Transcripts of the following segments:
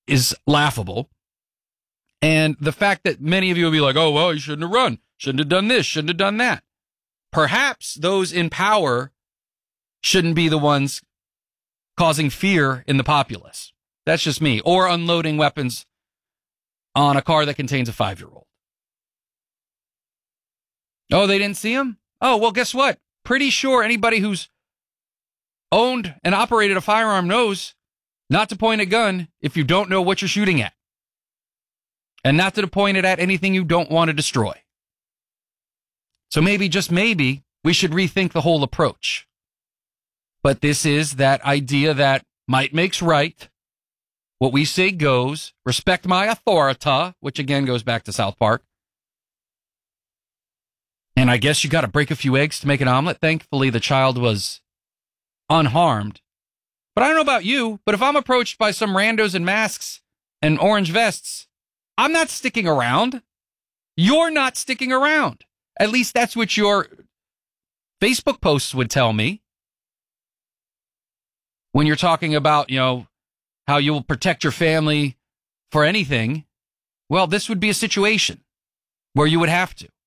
is laughable. And the fact that many of you will be like, oh, well, you shouldn't have run, shouldn't have done this, shouldn't have done that. Perhaps those in power shouldn't be the ones causing fear in the populace. That's just me. Or unloading weapons on a car that contains a 5-year-old. Oh, they didn't see him? Oh, well, guess what? Pretty sure anybody who's owned and operated a firearm knows not to point a gun if you don't know what you're shooting at. And not to point it at anything you don't want to destroy. So maybe, just maybe, we should rethink the whole approach. But this is that idea that might makes right. What we say goes. Respect my authority, which again goes back to South Park. And I guess you got to break a few eggs to make an omelet. Thankfully, the child was unharmed. But I don't know about you, but if I'm approached by some randos in masks and orange vests, I'm not sticking around. You're not sticking around. At least that's what your Facebook posts would tell me. When you're talking about, how you will protect your family for anything, well, this would be a situation where you would have to.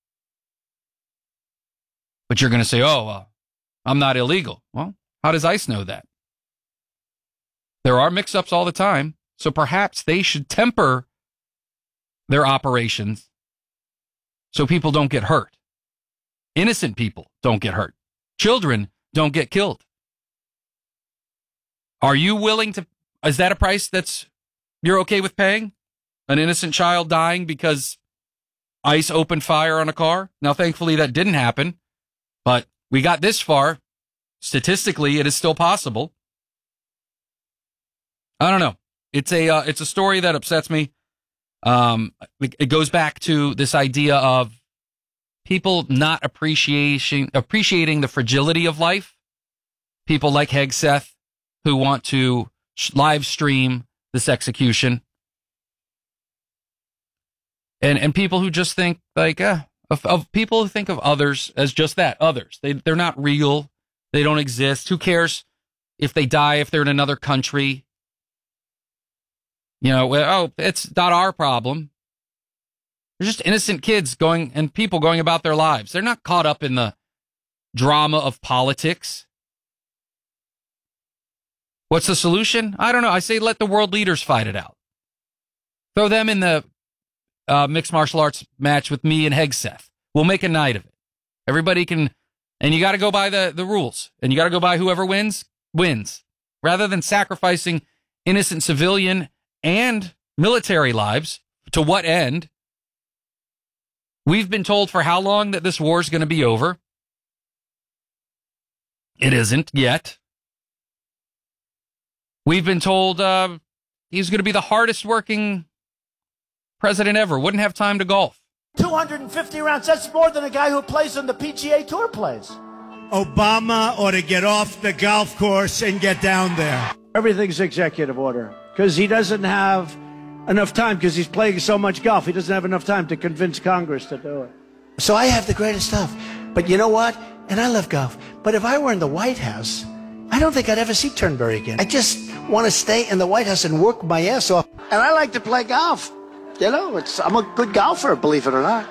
But you're going to say, I'm not illegal. Well, how does ICE know that? There are mix-ups all the time, so perhaps they should temper their operations so people don't get hurt. Innocent people don't get hurt. Children don't get killed. Are you willing to, is that a price you're okay with paying? An innocent child dying because ICE opened fire on a car? Now, thankfully, that didn't happen, but we got this far. Statistically, it is still possible. I don't know. It's a story that upsets me. It goes back to this idea of people not appreciating the fragility of life. People like Hegseth who want to live stream this execution. And people who just think of people who think of others as just that, others. They're not real. They don't exist. Who cares if they die, if they're in another country? It's not our problem. They're just innocent kids and people going about their lives. They're not caught up in the drama of politics. What's the solution? I don't know. I say let the world leaders fight it out. Throw them in the mixed martial arts match with me and Hegseth. We'll make a night of it. Everybody can, and you got to go by the rules, and you got to go by whoever wins, rather than sacrificing innocent civilian and military lives. To what end? We've been told for how long that this war is going to be over. It isn't yet. We've been told he's going to be the hardest working president ever. Wouldn't have time to golf. 250 rounds. That's more than a guy who plays on the PGA Tour plays. Obama ought to get off the golf course and get down there. Everything's executive order because he doesn't have enough time because he's playing so much golf. He doesn't have enough time to convince Congress to do it. So I have the greatest stuff. But you know what? And I love golf. But if I were in the White House, I don't think I'd ever see Turnberry again. I just want to stay in the White House and work my ass off. And I like to play golf. I'm a good golfer, believe it or not.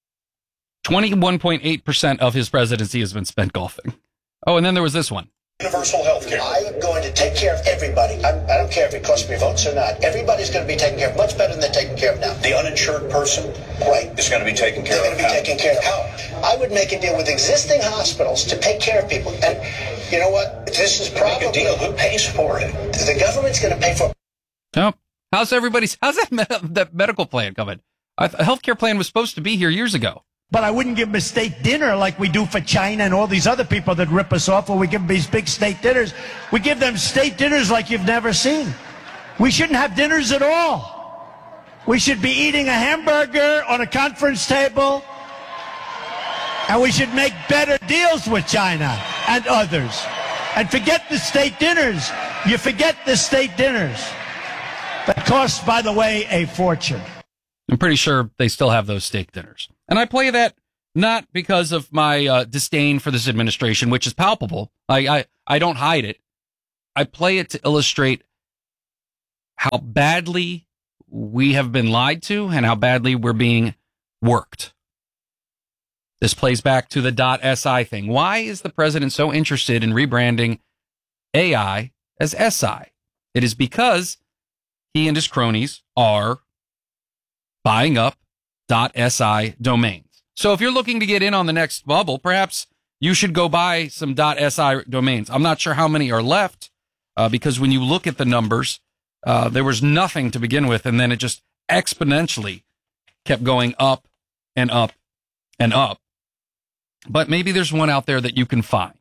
21.8% of his presidency has been spent golfing. Oh, and then there was this one. Universal health care. I am going to take care of everybody. I don't care if it costs me votes or not. Everybody's going to be taken care of much better than they're taken care of now. The uninsured person, right, is going to be taken care of. They're going to be taken care of. How? I would make a deal with existing hospitals to take care of people. And you know what? This is probably a deal. Who pays for it? The government's going to pay for it. Oh, how's that medical plan coming? A healthcare plan was supposed to be here years ago. But I wouldn't give them a state dinner like we do for China and all these other people that rip us off, or we give them these big state dinners. We give them state dinners like you've never seen. We shouldn't have dinners at all. We should be eating a hamburger on a conference table, and we should make better deals with China and others. And forget the state dinners. You forget the state dinners. That cost, by the way, a fortune. I'm pretty sure they still have those steak dinners. And I play that not because of my disdain for this administration, which is palpable. I don't hide it. I play it to illustrate how badly we have been lied to and how badly we're being worked. This plays back to the .SI thing. Why is the president so interested in rebranding AI as SI? It is because he and his cronies are buying up .SI domains. So if you're looking to get in on the next bubble, perhaps you should go buy some .SI domains. I'm not sure how many are left because when you look at the numbers, there was nothing to begin with, and then it just exponentially kept going up and up and up. But maybe there's one out there that you can find.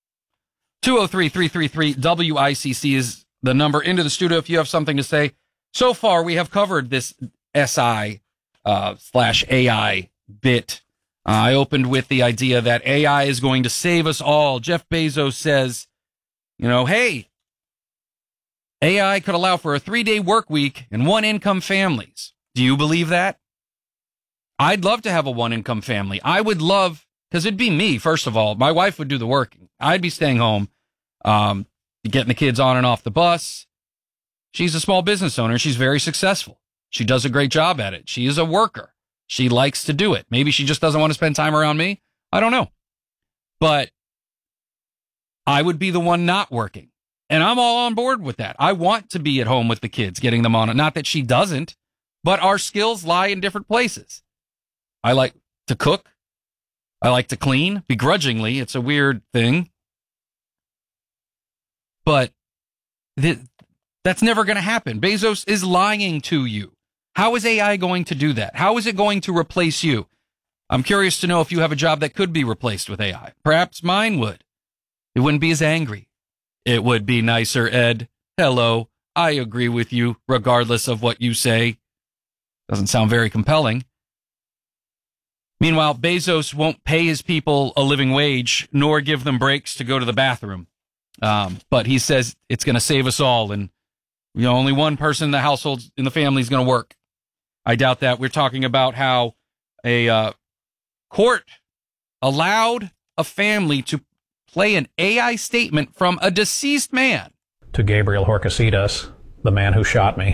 203-333-WICC is the number into the studio if you have something to say. So far, we have covered this SI / AI bit. I opened with the idea that AI is going to save us all. Jeff Bezos says, hey, AI could allow for a 3-day work week and 1-income families. Do you believe that? I'd love to have a 1-income family. I would love, because it'd be me, first of all. My wife would do the working. I'd be staying home, getting the kids on and off the bus. She's a small business owner. She's very successful. She does a great job at it. She is a worker. She likes to do it. Maybe she just doesn't want to spend time around me. I don't know. But I would be the one not working. And I'm all on board with that. I want to be at home with the kids, getting them on it. Not that she doesn't, but our skills lie in different places. I like to cook. I like to clean, begrudgingly. It's a weird thing. But that's never going to happen. Bezos is lying to you. How is AI going to do that? How is it going to replace you? I'm curious to know if you have a job that could be replaced with AI. Perhaps mine would. It wouldn't be as angry. It would be nicer, Ed. Hello. I agree with you, regardless of what you say. Doesn't sound very compelling. Meanwhile, Bezos won't pay his people a living wage, nor give them breaks to go to the bathroom. But he says it's going to save us all, and only one person in the household, in the family, is going to work. I doubt that. We're talking about how a court allowed a family to play an AI statement from a deceased man. To Gabriel Horcasitas, the man who shot me.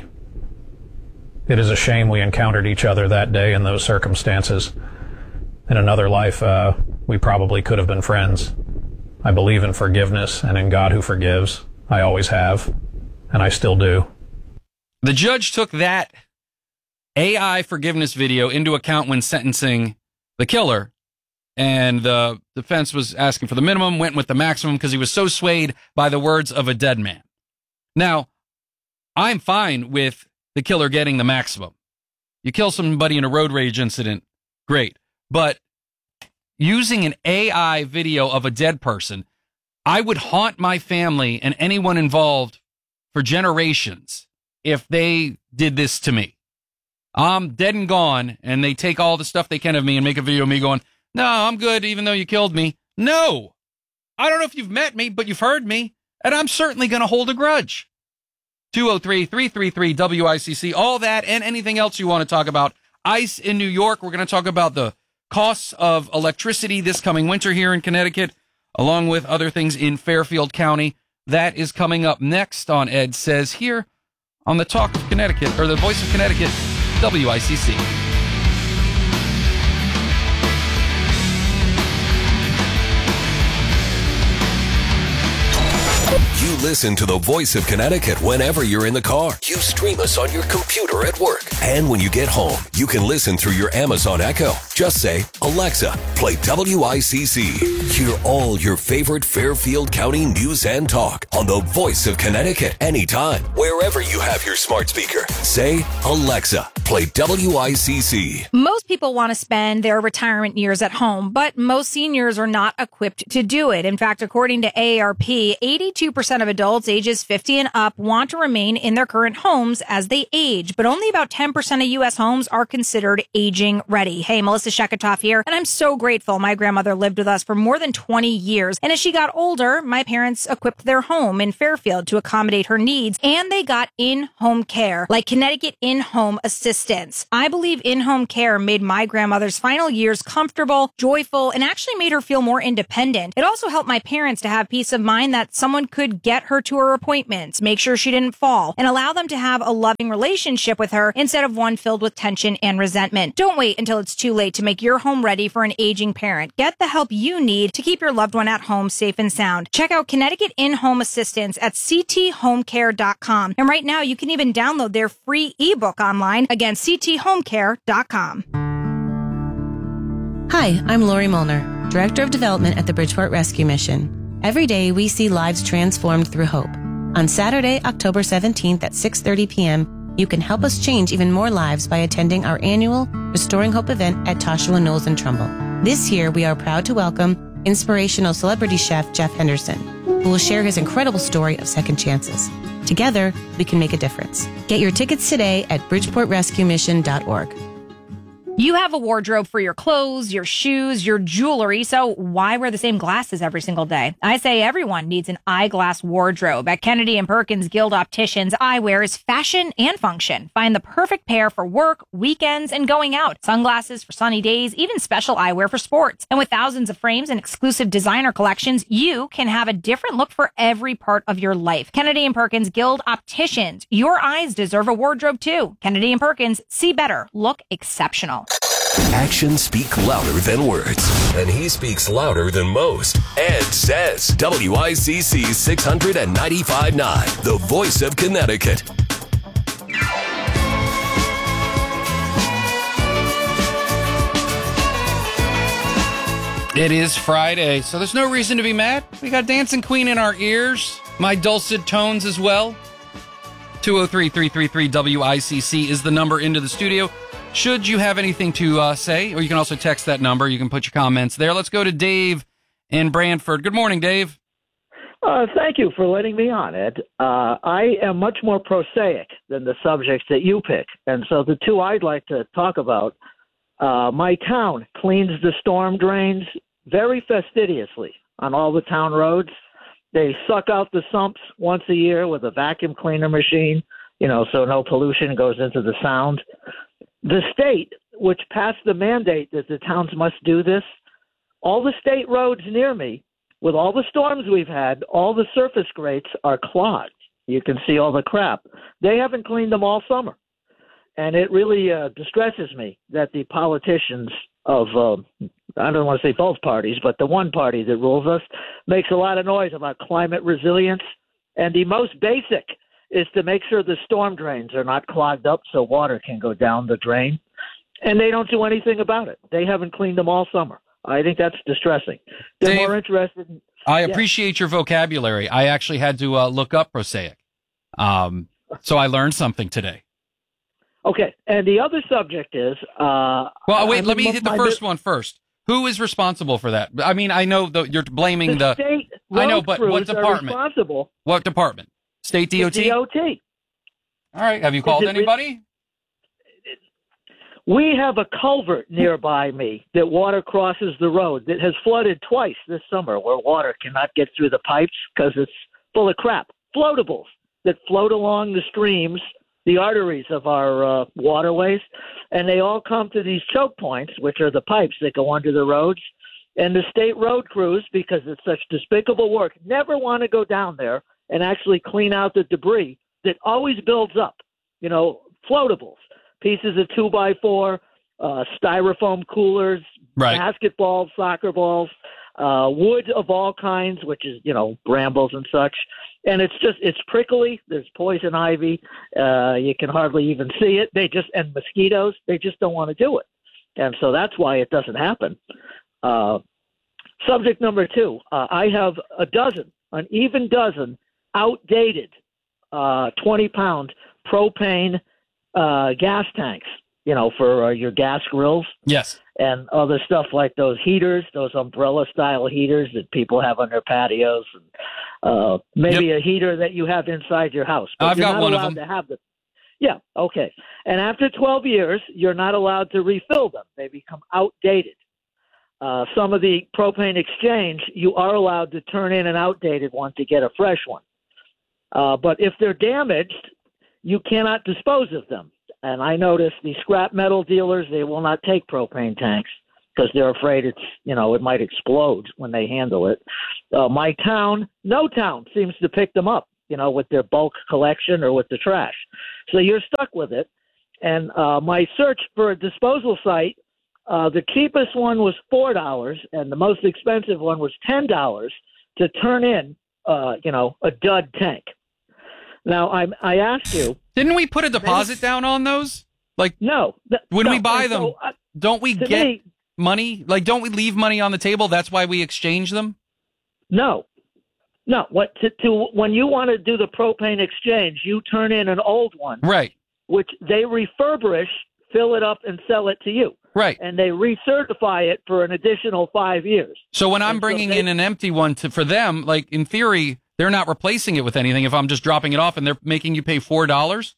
It is a shame we encountered each other that day in those circumstances. In another life, we probably could have been friends. I believe in forgiveness and in God who forgives. I always have, and I still do. The judge took that AI forgiveness video into account when sentencing the killer. And the defense was asking for the minimum, went with the maximum because he was so swayed by the words of a dead man. Now, I'm fine with the killer getting the maximum. You kill somebody in a road rage incident, great. But using an AI video of a dead person, I would haunt my family and anyone involved for generations if they did this to me. I'm dead and gone, and they take all the stuff they can of me and make a video of me going, no, I'm good, even though you killed me. No. I don't know if you've met me, but you've heard me, and I'm certainly going to hold a grudge. 203-333-WICC, all that and anything else you want to talk about. ICE in New York, we're going to talk about the costs of electricity this coming winter here in Connecticut, along with other things in Fairfield County. That is coming up next on Ed Says here on the Talk of Connecticut, or the Voice of Connecticut, WICC. You listen to the Voice of Connecticut whenever you're in the car. You stream us on your computer at work. And when you get home, you can listen through your Amazon Echo. Just say, Alexa, play WICC. Hear all your favorite Fairfield County news and talk on the Voice of Connecticut anytime, wherever you have your smart speaker. Say, Alexa, play WICC. Most people want to spend their retirement years at home, but most seniors are not equipped to do it. In fact, according to AARP, 82% of adults ages 50 and up want to remain in their current homes as they age, but only about 10% of U.S. homes are considered aging ready. Hey, Melissa Sheketoff here, and I'm so grateful my grandmother lived with us for more than 20 years. And as she got older, my parents equipped their home in Fairfield to accommodate her needs, and they got in-home care, like Connecticut In-Home Assistance. I believe in-home care made my grandmother's final years comfortable, joyful, and actually made her feel more independent. It also helped my parents to have peace of mind that someone could help get her to her appointments, make sure she didn't fall, and allow them to have a loving relationship with her instead of one filled with tension and resentment. Don't wait until it's too late to make your home ready for an aging parent. Get the help you need to keep your loved one at home safe and sound. Check out Connecticut In-Home Assistance at cthomecare.com. And right now, you can even download their free ebook online. Again, cthomecare.com. Hi, I'm Lori Molnar, Director of Development at the Bridgeport Rescue Mission. Every day, we see lives transformed through hope. On Saturday, October 17th at 6:30 p.m., you can help us change even more lives by attending our annual Restoring Hope event at Toshua Knowles and Trumbull. This year, we are proud to welcome inspirational celebrity chef Jeff Henderson, who will share his incredible story of second chances. Together, we can make a difference. Get your tickets today at bridgeportrescuemission.org. You have a wardrobe for your clothes, your shoes, your jewelry, so why wear the same glasses every single day? I say everyone needs an eyeglass wardrobe. At Kennedy & Perkins Guild Opticians, eyewear is fashion and function. Find the perfect pair for work, weekends, and going out. Sunglasses for sunny days, even special eyewear for sports. And with thousands of frames and exclusive designer collections, you can have a different look for every part of your life. Kennedy & Perkins Guild Opticians. Your eyes deserve a wardrobe too. Kennedy & Perkins, see better, look exceptional. Actions speak louder than words, and he speaks louder than most. Ed says WICC 695.9, the voice of Connecticut. It is Friday, so there's no reason to be mad. We got Dancing Queen in our ears, my dulcet tones as well. 203-333-WICC is the number into the studio. Should you have anything to say, or you can also text that number. You can put your comments there. Let's go to Dave in Brantford. Good morning, Dave. Thank you for letting me on, Ed. I am much more prosaic than the subjects that you pick. And so the two I'd like to talk about, my town cleans the storm drains very fastidiously on all the town roads. They suck out the sumps once a year with a vacuum cleaner machine, so no pollution goes into the sound. The state, which passed the mandate that the towns must do this, all the state roads near me, with all the storms we've had, all the surface grates are clogged. You can see all the crap. They haven't cleaned them all summer. And it really distresses me that the politicians of, I don't want to say both parties, but the one party that rules us makes a lot of noise about climate resilience. And the most basic is to make sure the storm drains are not clogged up so water can go down the drain. And they don't do anything about it. They haven't cleaned them all summer. I think that's distressing. They're Dave, more interested in... I appreciate your vocabulary. I actually had to look up prosaic. So I learned something today. Okay. And the other subject is... well, wait, let me hit the first one first. Who is responsible for that? I mean, I know you're blaming the state road I know, but what crews are department? responsible. What department? State DOT? The DOT. All right. Have you called anybody? We have a culvert nearby me that water crosses the road that has flooded twice this summer where water cannot get through the pipes because it's full of crap. Floatables that float along the streams, the arteries of our waterways, and they all come to these choke points, which are the pipes that go under the roads. And the state road crews, because it's such despicable work, never want to go down there and actually clean out the debris that always builds up. Floatables, pieces of 2x4, styrofoam coolers, right, basketballs, soccer balls, wood of all kinds, which is, brambles and such. And it's prickly. There's poison ivy. You can hardly even see it. And mosquitoes, they just don't want to do it. And so that's why it doesn't happen. Subject number 2, I have an even dozen outdated 20-pound propane gas tanks, for your gas grills. Yes. And other stuff like those heaters, those umbrella-style heaters that people have on their patios, and maybe a heater that you have inside your house. But I've got one of them. to have them. Yeah, okay. And after 12 years, you're not allowed to refill them. They become outdated. Some of the propane exchange, you are allowed to turn in an outdated one to get a fresh one. But if they're damaged, you cannot dispose of them. And I noticed the scrap metal dealers, they will not take propane tanks. because they're afraid it might explode when they handle it. My town, no town seems to pick them up, with their bulk collection or with the trash. So you're stuck with it. And my search for a disposal site, the cheapest one was $4 and the most expensive one was $10 to turn in, a dud tank. Now, I asked you. Didn't we put a deposit down on those? No. When we buy them, don't we get money? Don't we leave money on the table? That's why we exchange them? No. When you want to do the propane exchange, you turn in an old one. Right. Which they refurbish, fill it up, and sell it to you. Right. And they recertify it for an additional 5 years. So when I'm bringing in an empty one for them, in theory, they're not replacing it with anything if I'm just dropping it off and they're making you pay $4?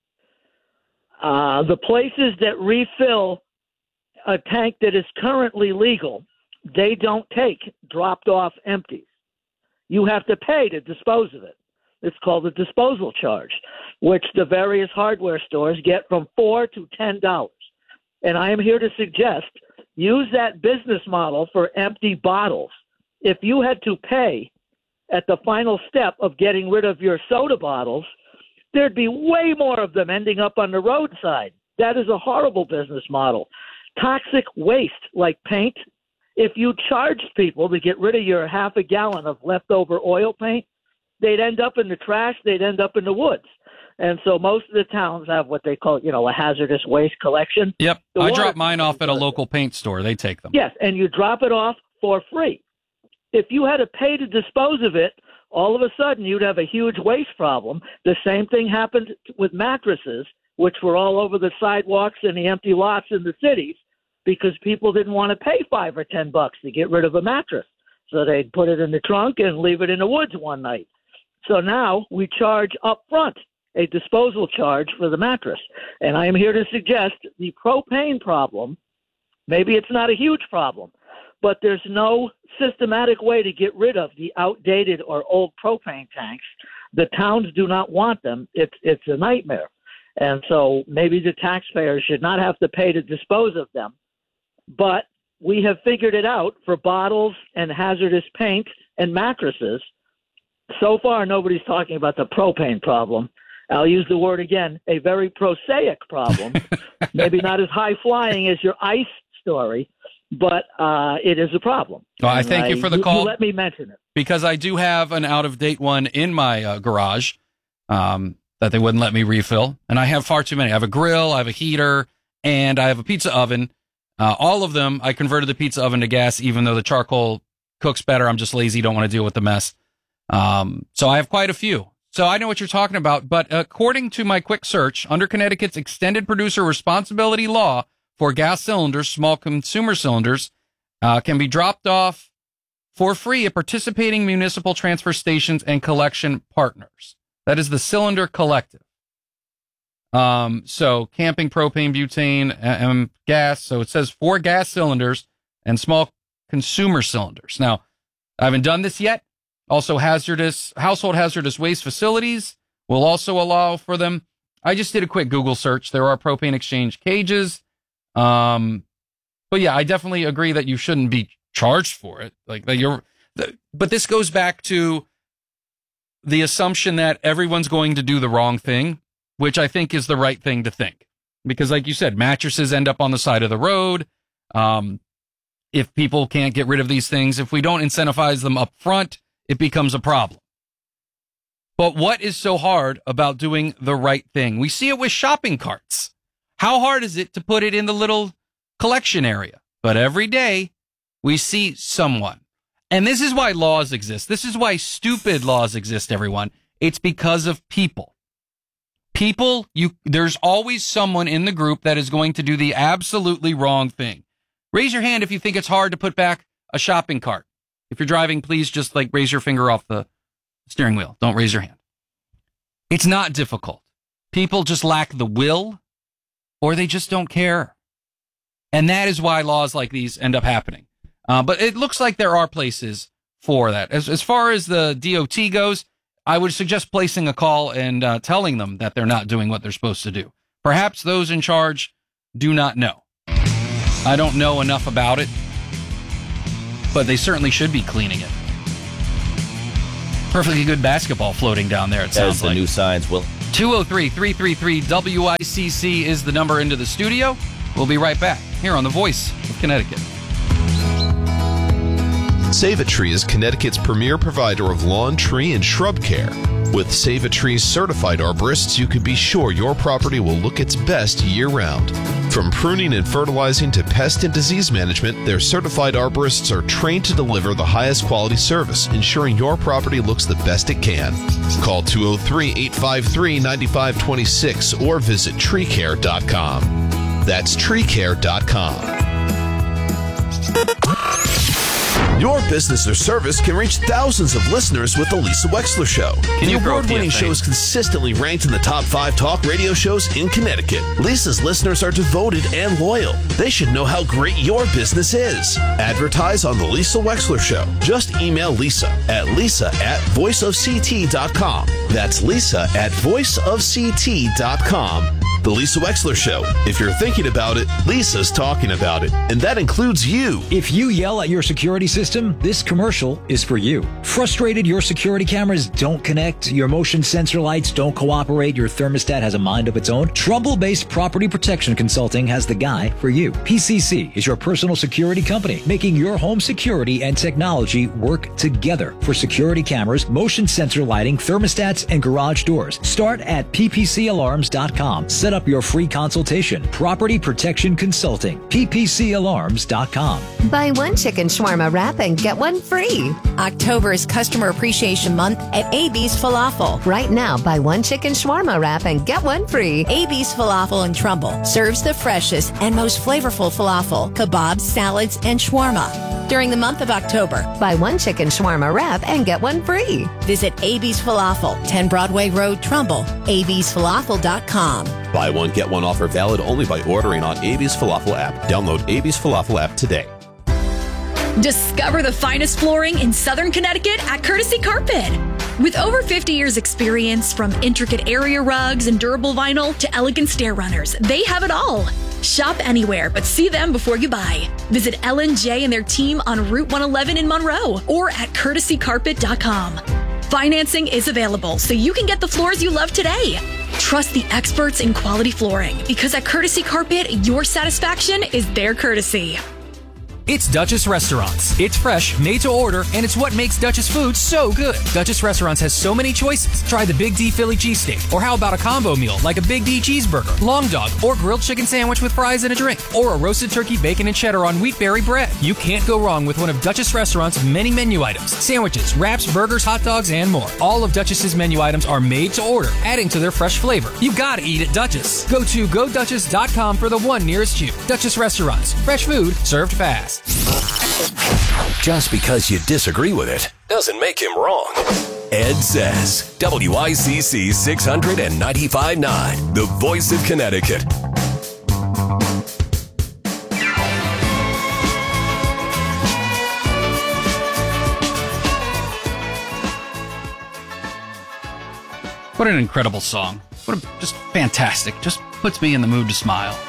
The places that refill a tank that is currently legal, they don't take dropped off empties. You have to pay to dispose of it. It's called a disposal charge, which the various hardware stores get from $4 to $10. And I am here to suggest use that business model for empty bottles. If you had to pay at the final step of getting rid of your soda bottles, there'd be way more of them ending up on the roadside. That is a horrible business model. Toxic waste like paint, if you charged people to get rid of your half a gallon of leftover oil paint, they'd end up in the trash, they'd end up in the woods. And so most of the towns have what they call, a hazardous waste collection. Yep. I drop mine off at a local paint store. They take them. Yes, and you drop it off for free. If you had to pay to dispose of it, all of a sudden you'd have a huge waste problem. The same thing happened with mattresses, which were all over the sidewalks and the empty lots in the cities because people didn't want to pay $5 or $10 to get rid of a mattress. So they'd put it in the trunk and leave it in the woods one night. So now we charge up front a disposal charge for the mattress. And I am here to suggest the propane problem, maybe it's not a huge problem, but there's no systematic way to get rid of the outdated or old propane tanks. The towns do not want them. It's a nightmare. And so maybe the taxpayers should not have to pay to dispose of them. But we have figured it out for bottles and hazardous paint and mattresses. So far, nobody's talking about the propane problem. I'll use the word again, a very prosaic problem. Maybe not as high-flying as your ICE story, but it is a problem. Well, I thank you for the call. You let me mention it. Because I do have an out-of-date one in my garage that they wouldn't let me refill. And I have far too many. I have a grill, I have a heater, and I have a pizza oven. All of them, I converted the pizza oven to gas, even though the charcoal cooks better. I'm just lazy, don't want to deal with the mess. So I have quite a few. So I know what you're talking about. But according to my quick search, under Connecticut's extended producer responsibility law for gas cylinders, small consumer cylinders, can be dropped off for free at participating municipal transfer stations and collection partners. That is the Cylinder Collective. So camping, propane, butane, gas. So it says for gas cylinders and small consumer cylinders. Now, I haven't done this yet. Also, household hazardous waste facilities will also allow for them. I just did a quick Google search. There are propane exchange cages. But yeah, I definitely agree that you shouldn't be charged for it. But this goes back to the assumption that everyone's going to do the wrong thing, which I think is the right thing to think. Because like you said, mattresses end up on the side of the road. If people can't get rid of these things, if we don't incentivize them up front, it becomes a problem. But what is so hard about doing the right thing? We see it with shopping carts. How hard is it to put it in the little collection area? But every day we see someone. And this is why laws exist. This is why stupid laws exist, everyone. It's because of people. There's always someone in the group that is going to do the absolutely wrong thing. Raise your hand if you think it's hard to put back a shopping cart. If you're driving, please just raise your finger off the steering wheel. Don't raise your hand. It's not difficult. People just lack the will, or they just don't care. And that is why laws like these end up happening. But it looks like there are places for that. As far as the DOT goes, I would suggest placing a call and telling them that they're not doing what they're supposed to do. Perhaps those in charge do not know. I don't know enough about it, but they certainly should be cleaning it. Perfectly good basketball floating down there, it sounds like. That is the new signs, Will. 203-333-WICC is the number into the studio. We'll be right back here on The Voice of Connecticut. Save-A-Tree is Connecticut's premier provider of lawn, tree, and shrub care. With Save-A-Tree's certified arborists, you can be sure your property will look its best year-round. From pruning and fertilizing to pest and disease management, their certified arborists are trained to deliver the highest quality service, ensuring your property looks the best it can. Call 203-853-9526 or visit treecare.com. That's treecare.com. Your business or service can reach thousands of listeners with The Lisa Wexler Show. The award-winning show is consistently ranked in the top 5 talk radio shows in Connecticut. Lisa's listeners are devoted and loyal. They should know how great your business is. Advertise on The Lisa Wexler Show. Just email Lisa at voiceofct.com. That's Lisa at voiceofct.com. The Lisa Wexler Show. If you're thinking about it, Lisa's talking about it. And that includes you. If you yell at your security system, this commercial is for you. Frustrated your security cameras don't connect, your motion sensor lights don't cooperate, your thermostat has a mind of its own? Trumbull-based Property Protection Consulting has the guy for you. PCC is your personal security company, making your home security and technology work together for security cameras, motion sensor lighting, thermostats, and garage doors. Start at ppcalarms.com. Set up your free consultation. Property Protection Consulting. ppcalarms.com. Buy one chicken shawarma wrap and get one free. October is Customer Appreciation Month at AB's Falafel. Right now, buy one chicken shawarma wrap and get one free. AB's Falafel in Trumbull serves the freshest and most flavorful falafel, kebabs, salads, and shawarma. During the month of October, buy one chicken shawarma wrap and get one free. Visit AB's Falafel, 10 Broadway Road, Trumbull, absfalafel.com. Buy one, get one offer valid only by ordering on AB's Falafel app. Download AB's Falafel app today. Discover the finest flooring in Southern Connecticut at Courtesy Carpet. With over 50 years experience, from intricate area rugs and durable vinyl to elegant stair runners, they have it all. Shop anywhere, but see them before you buy. Visit L&J and their team on Route 111 in Monroe or at courtesycarpet.com. Financing is available, so you can get the floors you love today. Trust the experts in quality flooring, because at Courtesy Carpet, your satisfaction is their courtesy. It's Duchess Restaurants. It's fresh, made to order, and it's what makes Duchess food so good. Duchess Restaurants has so many choices. Try the Big D Philly cheesesteak, or how about a combo meal like a Big D cheeseburger, long dog, or grilled chicken sandwich with fries and a drink, or a roasted turkey, bacon, and cheddar on wheatberry bread. You can't go wrong with one of Duchess Restaurants' many menu items: sandwiches, wraps, burgers, hot dogs, and more. All of Duchess's menu items are made to order, adding to their fresh flavor. You gotta eat at Duchess. Go to GoDuchess.com for the one nearest you. Duchess Restaurants. Fresh food served fast. Just because you disagree with it doesn't make him wrong. Ed Says, WICC 695.9, the voice of Connecticut. What an incredible song. Just fantastic. Just puts me in the mood to smile.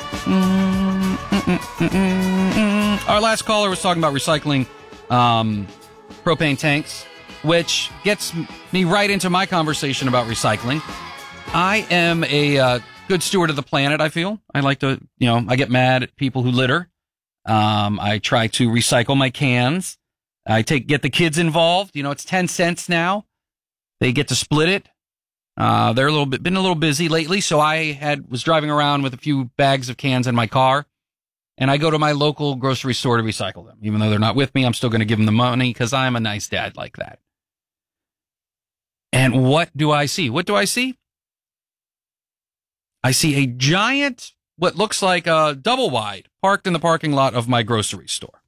Our last caller was talking about recycling propane tanks, which gets me right into my conversation about recycling. I am a good steward of the planet, I feel. I like to, I get mad at people who litter. I try to recycle my cans. I get the kids involved. It's 10 cents now. They get to split it. They're been a little busy lately, so I was driving around with a few bags of cans in my car, and I go to my local grocery store to recycle them. Even though they're not with me, I'm still going to give them the money because I'm a nice dad like that. And what do I see? I see a giant, what looks like a double wide, parked in the parking lot of my grocery store.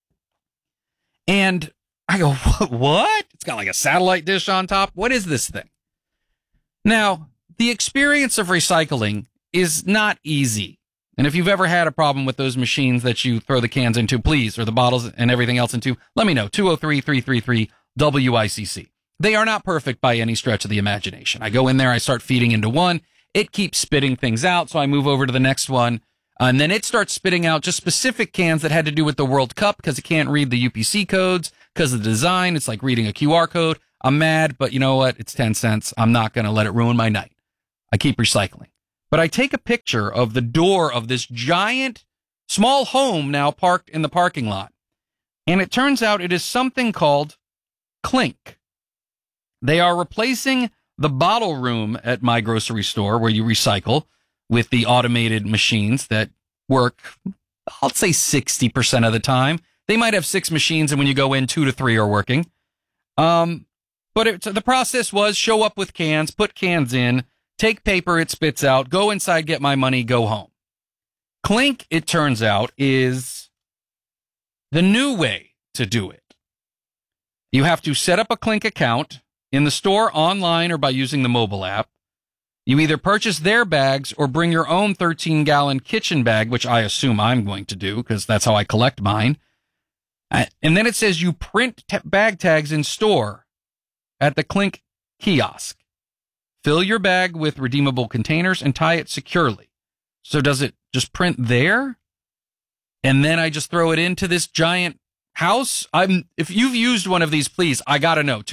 And I go, what? It's got like a satellite dish on top. What is this thing? Now, the experience of recycling is not easy. And if you've ever had a problem with those machines that you throw the cans into, please, or the bottles and everything else into, let me know. 203-333-WICC. They are not perfect by any stretch of the imagination. I go in there, I start feeding into one. It keeps spitting things out, so I move over to the next one. And then it starts spitting out just specific cans that had to do with the World Cup because it can't read the UPC codes because of the design. It's like reading a QR code. I'm mad, but you know what? It's 10 cents. I'm not going to let it ruin my night. I keep recycling. But I take a picture of the door of this giant, small home now parked in the parking lot. And it turns out it is something called Clink. They are replacing the bottle room at my grocery store where you recycle with the automated machines that work, I'll say 60% of the time. They might have 6 machines, and when you go in, 2 to 3 are working. But the process was show up with cans, put cans in, take paper it spits out, go inside, get my money, go home. Clink, it turns out, is the new way to do it. You have to set up a Clink account in the store, online, or by using the mobile app. You either purchase their bags or bring your own 13-gallon kitchen bag, which I assume I'm going to do because that's how I collect mine. And then it says you print bag tags in store at the Clink kiosk. Fill your bag with redeemable containers and tie it securely. So does it just print there? And then I just throw it into this giant house? If you've used one of these, please, I got to know.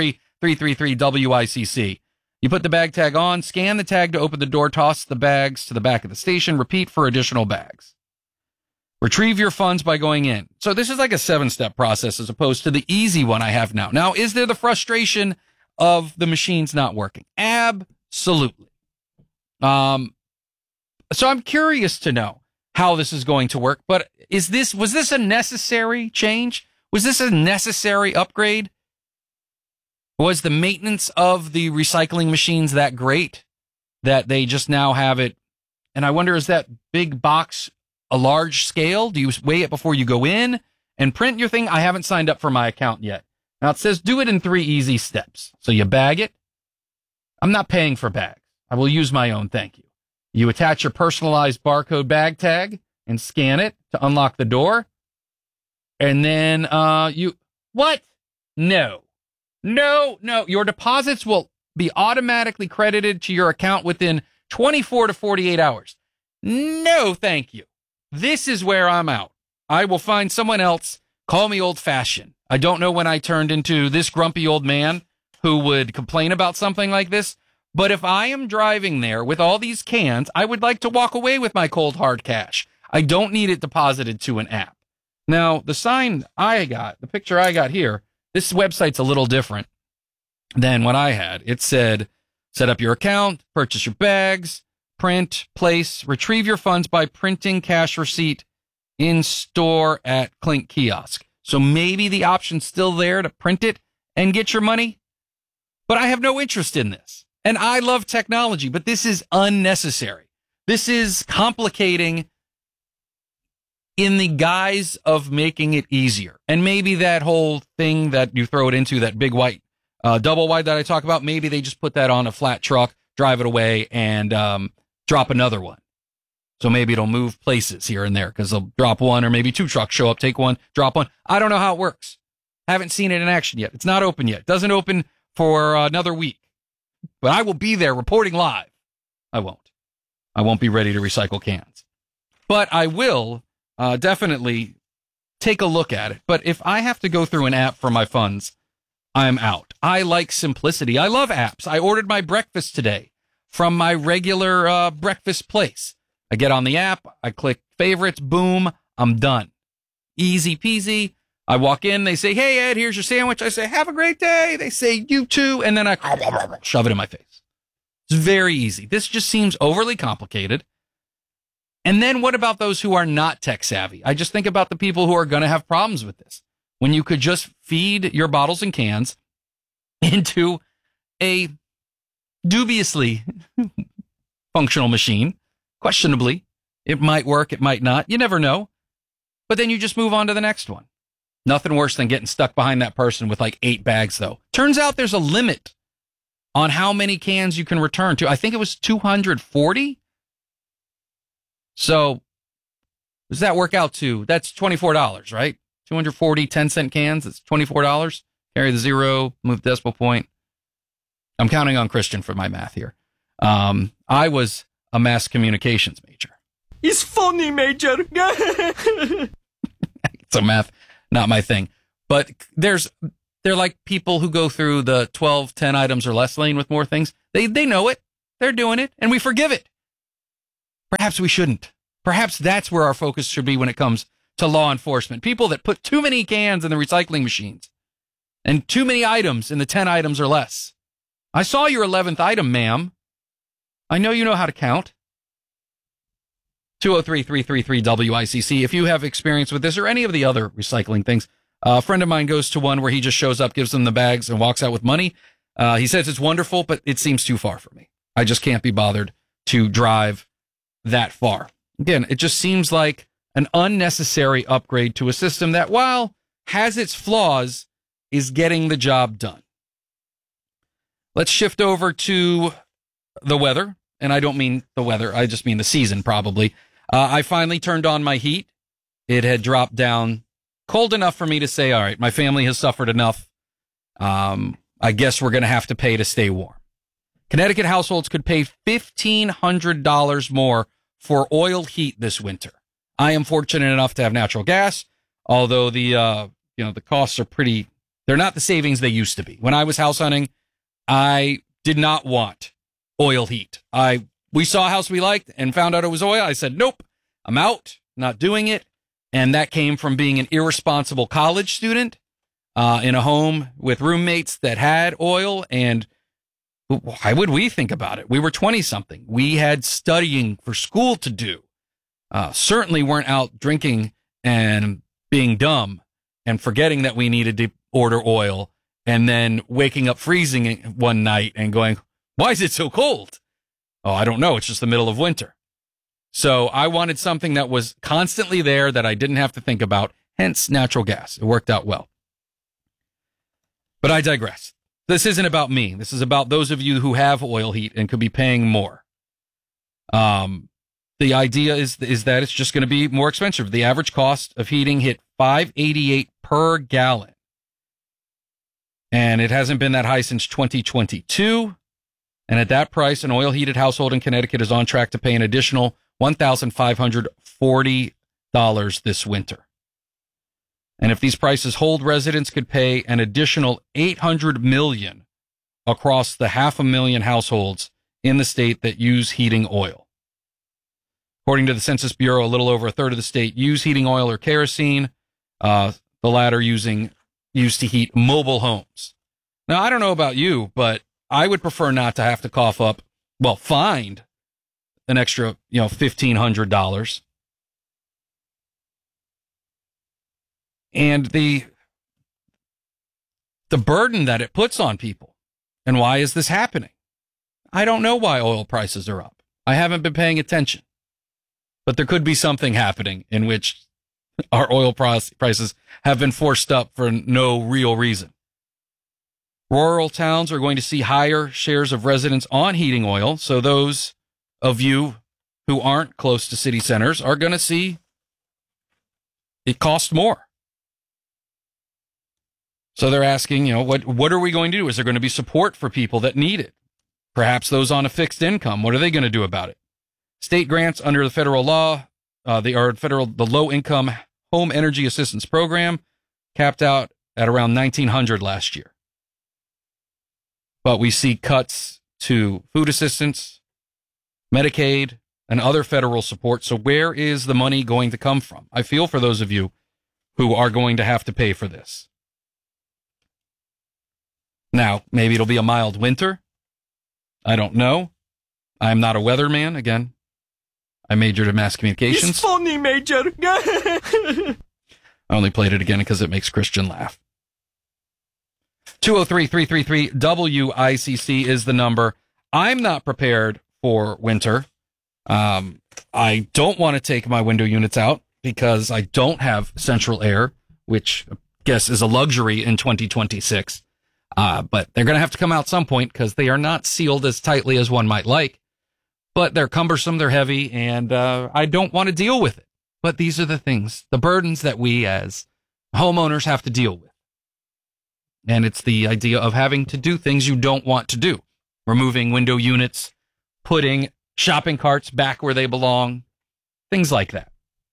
203-333-WICC. You put the bag tag on, scan the tag to open the door, toss the bags to the back of the station, repeat for additional bags. Retrieve your funds by going in. So this is like a 7-step process as opposed to the easy one I have now. Now, is there the frustration of the machines not working? Absolutely. So I'm curious to know how this is going to work, but was this a necessary change? Was this a necessary upgrade? Was the maintenance of the recycling machines that great that they just now have it? And I wonder, is that big box a large scale? Do you weigh it before you go in and print your thing? I haven't signed up for my account yet. Now it says do it in 3 easy steps. So you bag it. I'm not paying for bags. I will use my own, thank you. You attach your personalized barcode bag tag and scan it to unlock the door. And then what? No. Your deposits will be automatically credited to your account within 24 to 48 hours. No, thank you. This is where I'm out. I will find someone else. Call me old-fashioned. I don't know when I turned into this grumpy old man who would complain about something like this. But if I am driving there with all these cans, I would like to walk away with my cold, hard cash. I don't need it deposited to an app. Now, the picture I got here, this website's a little different than what I had. It said, set up your account, purchase your bags, print, place, retrieve your funds by printing cash receipt in store at Clink kiosk. So maybe the option's still there to print it and get your money. But I have no interest in this. And I love technology, but this is unnecessary. This is complicating in the guise of making it easier. And maybe that whole thing that you throw it into, that big white double wide that I talk about, maybe they just put that on a flat truck, drive it away, and drop another one. So maybe it'll move places here and there because they'll drop one, or maybe 2 trucks show up, take one, drop one. I don't know how it works. Haven't seen it in action yet. It's not open yet. Doesn't open for another week. But I will be there reporting live. I won't be ready to recycle cans. But I will definitely take a look at it. But if I have to go through an app for my funds, I'm out. I like simplicity. I love apps. I ordered my breakfast today from my regular breakfast place. I get on the app, I click favorites, boom, I'm done. Easy peasy. I walk in, they say, hey, Ed, here's your sandwich. I say, have a great day. They say, you too. And then I shove it in my face. It's very easy. This just seems overly complicated. And then what about those who are not tech savvy? I just think about the people who are going to have problems with this. When you could just feed your bottles and cans into a dubiously functional machine. Questionably, it might work, it might not. You never know. But then you just move on to the next one. Nothing worse than getting stuck behind that person with like 8 bags, though. Turns out there's a limit on how many cans you can return to. I think it was 240. So does that work out to? That's $24, right? 240 10-cent cans. It's $24. Carry the 0, move the decimal point. I'm counting on Christian for my math here. I was a mass communications major. It's funny, Major. So math, not my thing. But they're like people who go through the 12, 10 items or less lane with more things. They know it. They're doing it, and we forgive it. Perhaps we shouldn't. Perhaps that's where our focus should be when it comes to law enforcement. People that put too many cans in the recycling machines and too many items in the 10 items or less. I saw your 11th item, ma'am. I know you know how to count. 203-333-WICC. If you have experience with this or any of the other recycling things, a friend of mine goes to one where he just shows up, gives them the bags, and walks out with money. He says it's wonderful, but it seems too far for me. I just can't be bothered to drive that far. Again, it just seems like an unnecessary upgrade to a system that, while has its flaws, is getting the job done. Let's shift over to the weather. And I don't mean the weather. I just mean the season, probably. I finally turned on my heat. It had dropped down cold enough for me to say, all right, my family has suffered enough. I guess we're going to have to pay to stay warm. Connecticut households could pay $1,500 more for oil heat this winter. I am fortunate enough to have natural gas, although the costs are they're not the savings they used to be. When I was house hunting, I did not want oil heat. We saw a house we liked and found out it was oil. I said, nope, I'm out, not doing it. And that came from being an irresponsible college student in a home with roommates that had oil. And why would we think about it? We were 20-something. We had studying for school to do. Certainly weren't out drinking and being dumb and forgetting that we needed to order oil and then waking up freezing one night and going, why is it so cold? Oh, I don't know. It's just the middle of winter. So I wanted something that was constantly there that I didn't have to think about, hence natural gas. It worked out well. But I digress. This isn't about me. This is about those of you who have oil heat and could be paying more. The idea is that it's just going to be more expensive. The average cost of heating hit $5.88 per gallon. And it hasn't been that high since 2022. And at that price, an oil-heated household in Connecticut is on track to pay an additional $1,540 this winter. And if these prices hold, residents could pay an additional $800 million across the 500,000 households in the state that use heating oil. According to the Census Bureau, a little over a third of the state use heating oil or kerosene, the latter used to heat mobile homes. Now, I don't know about you, but I would prefer not to have to find an extra, $1,500. And the burden that it puts on people. And why is this happening? I don't know why oil prices are up. I haven't been paying attention. But there could be something happening in which our oil prices have been forced up for no real reason. Rural towns are going to see higher shares of residents on heating oil, so those of you who aren't close to city centers are going to see it cost more. So they're asking, what are we going to do? Is there going to be support for people that need it? Perhaps those on a fixed income. What are they going to do about it? State grants under the federal law, the Low-Income Home Energy Assistance Program, capped out at around $1,900 last year. But we see cuts to food assistance, Medicaid, and other federal support. So where is the money going to come from? I feel for those of you who are going to have to pay for this. Now, maybe it'll be a mild winter. I don't know. I'm not a weatherman. Again, I majored in mass communications. It's funny, Major. I only played it again because it makes Christian laugh. 203-333-WICC is the number. I'm not prepared for winter. I don't want to take my window units out because I don't have central air, which I guess is a luxury in 2026. But they're going to have to come out some point because they are not sealed as tightly as one might like. But they're cumbersome, they're heavy, and I don't want to deal with it. But these are the things, the burdens that we as homeowners have to deal with. And it's the idea of having to do things you don't want to do. Removing window units, putting shopping carts back where they belong, Things like that.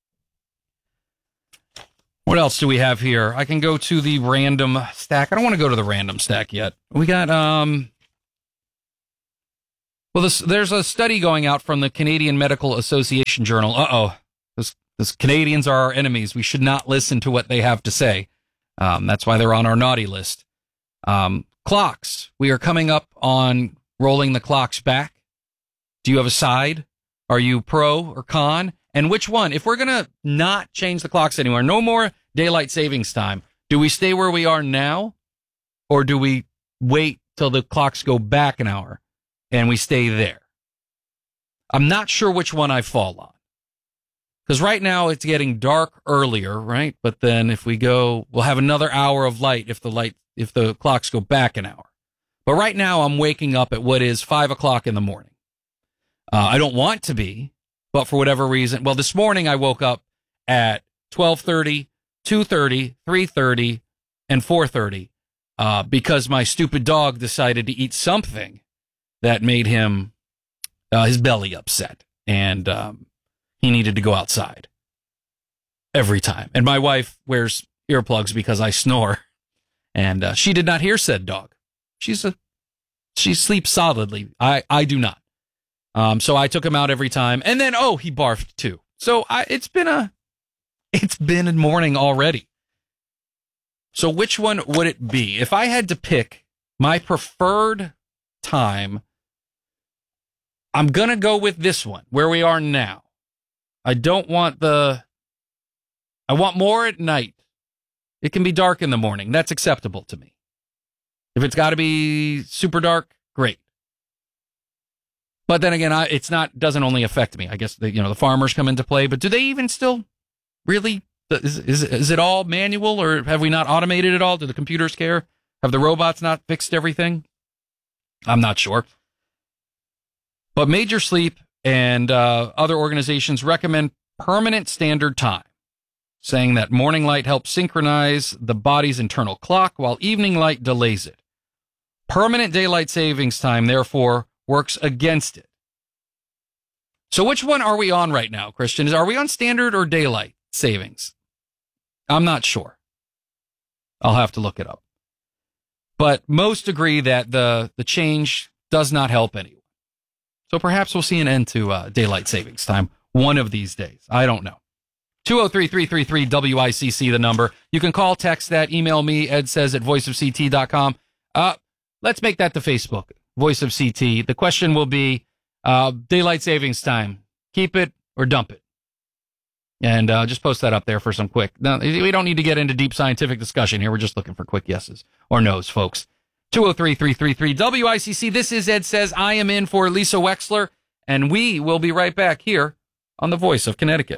What else do we have here? I can go to the random stack. I don't want to go to the random stack yet. We got, there's a study going out from the Canadian Medical Association Journal. This Canadians are our enemies. We should not listen to what they have to say. That's why they're on our naughty list. Clocks. We are coming up on rolling the clocks back. Do you have a side? Are you pro or con? And which one? If we're going to not change the clocks anymore, no more daylight savings time, do we stay where we are now? Or do we wait till the clocks go back an hour and we stay there? I'm not sure which one I fall on. Because right now it's getting dark earlier, right? But then if we go, we'll have another hour of light if the clocks go back an hour. But right now I'm waking up at what is 5 o'clock in the morning. I don't want to be. But for whatever reason, well, this morning I woke up at 12:30, 2:30, 3:30, and 4:30 because my stupid dog decided to eat something that made him his belly upset, and he needed to go outside every time. And my wife wears earplugs because I snore, and she did not hear said dog. She sleeps solidly. I do not. So I took him out every time, and then he barfed too. So it's been a morning already. So which one would it be? If I had to pick my preferred time, I'm gonna go with this one where we are now. I want more at night. It can be dark in the morning. That's acceptable to me. If it's got to be super dark, great. But then again, doesn't only affect me. I guess the farmers come into play, but do they even still really, is it all manual, or have we not automated it all? Do the computers care? Have the robots not fixed everything? I'm not sure. But Major Sleep and other organizations recommend permanent standard time, saying that morning light helps synchronize the body's internal clock while evening light delays it. Permanent daylight savings time, therefore, works against it. So which one are we on right now, Christian? Are we on standard or daylight savings? I'm not sure. I'll have to look it up. But most agree that the change does not help anyone. So perhaps we'll see an end to daylight savings time one of these days. I don't know. 203-333-WICC, the number. You can call, text that, email me, edsays@voiceofct.com. Let's make that the Facebook. Voice of CT. The question will be daylight savings time. Keep it or dump it. And just post that up there for some quick. Now, we don't need to get into deep scientific discussion here. We're just looking for quick yeses or nos, folks. 203-333-WICC. This is Ed Says. I am in for Lisa Wexler, and we will be right back here on the Voice of Connecticut.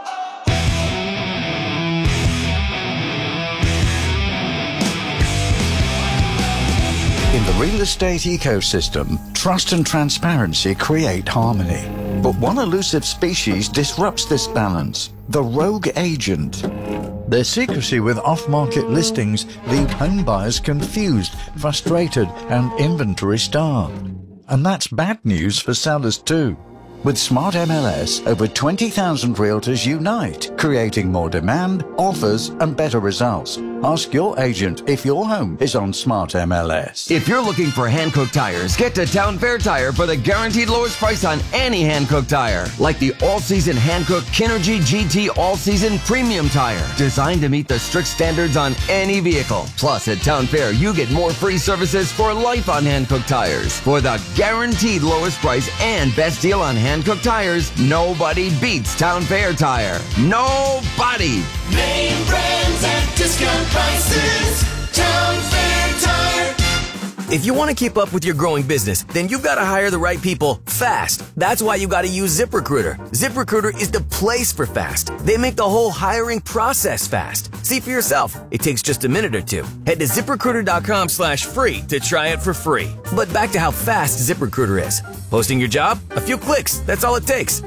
In the real estate ecosystem, trust and transparency create harmony. But one elusive species disrupts this balance: the rogue agent. Their secrecy with off-market listings leave home buyers confused, frustrated, and inventory-starved. And that's bad news for sellers too. With Smart MLS, over 20,000 realtors unite, creating more demand, offers, and better results. Ask your agent if your home is on Smart MLS. If you're looking for Hankook tires, get to Town Fair Tire for the guaranteed lowest price on any Hankook tire. Like the all-season Hankook Kinergy GT All-Season Premium Tire, designed to meet the strict standards on any vehicle. Plus, at Town Fair, you get more free services for life on Hankook tires. For the guaranteed lowest price and best deal on Hankook tires, nobody beats Town Fair Tire. Nobody! Name brands at discount prices. Town Fair Tire. If you want to keep up with your growing business, then you've got to hire the right people fast. That's why you got to use ZipRecruiter. ZipRecruiter is the place for fast. They make the whole hiring process fast. See for yourself. It takes just a minute or two. Head to ZipRecruiter.com/free to try it for free. But back to how fast ZipRecruiter is. Posting your job? A few clicks. That's all it takes.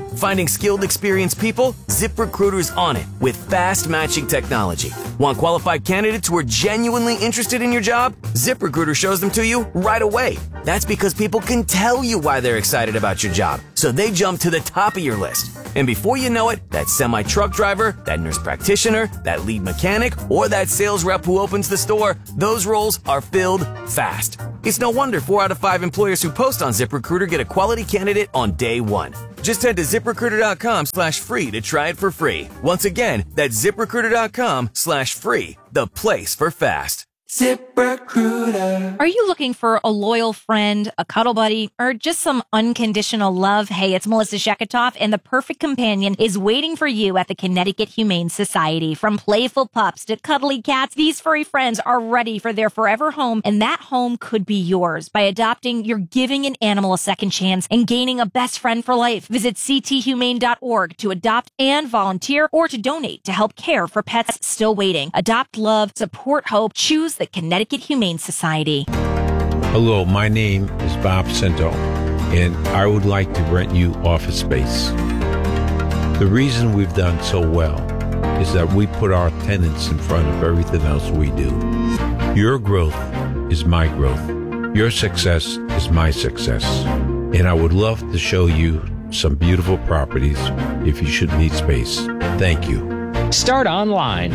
Finding skilled, experienced people? ZipRecruiter's on it with fast matching technology. Want qualified candidates who are genuinely interested in your job? ZipRecruiter shows them to you right away. That's because people can tell you why they're excited about your job, so they jump to the top of your list. And before you know it, that semi-truck driver, that nurse practitioner, that lead mechanic, or that sales rep who opens the store, those roles are filled fast. It's no wonder 4 out of 5 employers who post on ZipRecruiter get a quality candidate on day one. Just head to ZipRecruiter.com/free to try it for free. Once again, that's ZipRecruiter.com/free, the place for fast. ZipRecruiter. Are you looking for a loyal friend, a cuddle buddy, or just some unconditional love? Hey, it's Melissa Sheketoff, and the perfect companion is waiting for you at the Connecticut Humane Society. From playful pups to cuddly cats, these furry friends are ready for their forever home, and that home could be yours. By adopting, you're giving an animal a second chance and gaining a best friend for life. Visit cthumane.org to adopt and volunteer, or to donate to help care for pets still waiting. Adopt, love, support hope. Choose the Connecticut Humane Society. Hello, my name is Bob Cento, and I would like to rent you office space. The reason we've done so well is that we put our tenants in front of everything else we do. Your growth is my growth. Your success is my success. And I would love to show you some beautiful properties if you should need space. Thank you. Start online,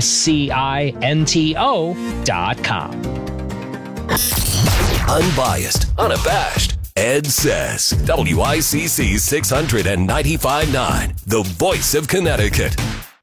SCINTO.com. Unbiased, unabashed. Ed says, WICC 695.9, the voice of Connecticut.